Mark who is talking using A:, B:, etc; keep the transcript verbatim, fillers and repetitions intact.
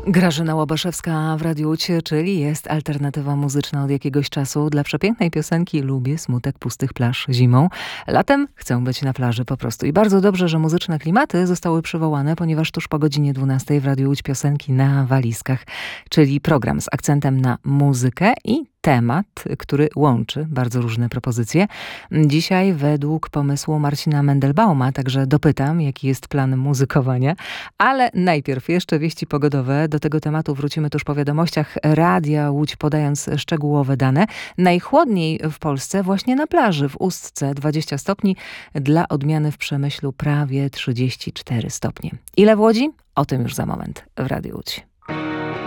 A: Grażyna Łabaszewska w Radiu Łódź, czyli jest alternatywa muzyczna od jakiegoś czasu. Dla przepięknej piosenki lubię smutek pustych plaż zimą. Latem chcę być na plaży po prostu. I bardzo dobrze, że muzyczne klimaty zostały przywołane, ponieważ tuż po godzinie dwunastej w Radiu Łódź piosenki na walizkach, czyli program z akcentem na muzykę i temat, który łączy bardzo różne propozycje. Dzisiaj według pomysłu Marcina Mendelbauma, także dopytam, jaki jest plan muzykowania. Ale najpierw jeszcze wieści pogodowe. Do tego tematu wrócimy tuż po wiadomościach Radia Łódź, podając szczegółowe dane. Najchłodniej w Polsce właśnie na plaży w Ustce dwadzieścia stopni, dla odmiany w Przemyślu prawie trzydzieści cztery stopnie. Ile w Łodzi? O tym już za moment w Radiu Łódź.